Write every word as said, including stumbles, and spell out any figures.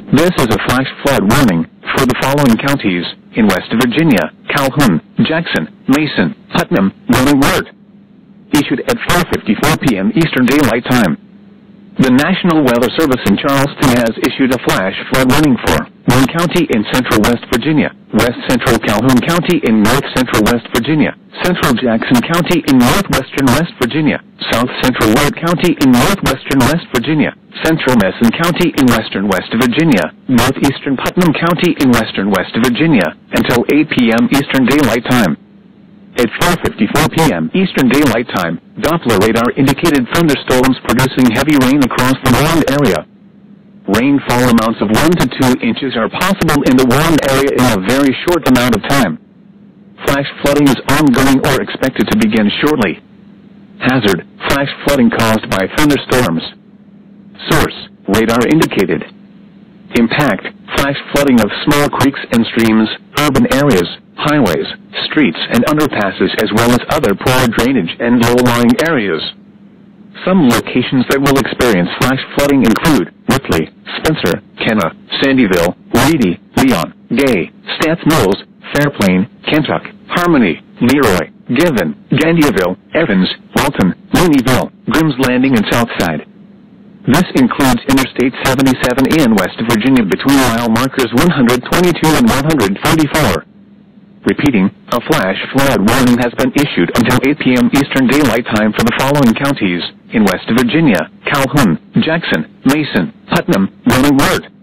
This is a flash flood warning for the following counties in West Virginia: Calhoun, Jackson, Mason, Putnam, Roanoke, Wirt. Issued at four fifty-four p m Eastern Daylight Time. The National Weather Service in Charleston has issued a flash flood warning for Warren County in central West Virginia, West Central Calhoun County in north central West Virginia, Central Jackson County in northwestern West Virginia, South Central Wirt County in northwestern West Virginia, Central Mason County in western West Virginia, northeastern Putnam County in western West Virginia, until eight p m Eastern Daylight Time. At four fifty-four p m Eastern Daylight Time, Doppler radar indicated thunderstorms producing heavy rain across the warned area. Rainfall amounts of one to two inches are possible in the warned area in a very short amount of time. Flash flooding is ongoing or expected to begin shortly. Hazard: flash flooding caused by thunderstorms. Source: radar indicated. Impact: flash flooding of small creeks and streams, urban areas, highways, streets and underpasses, as well as other poor drainage and low-lying areas. Some locations that will experience flash flooding include Ripley, Spencer, Kenna, Sandyville, Reedy, Leon, Gay, Stans Mills, Fairplain, Kentuck, Harmony, Leroy, Given, Gandiaville, Evans, Walton, Looneyville, Grimms Landing and Southside. This includes Interstate seventy-seven in West Virginia between mile markers one hundred twenty-two and one hundred forty-four. Repeating, a flash flood warning has been issued until eight p m Eastern Daylight Time for the following counties in West Virginia: Calhoun, Jackson, Mason, Putnam, Roanoke, Wirt.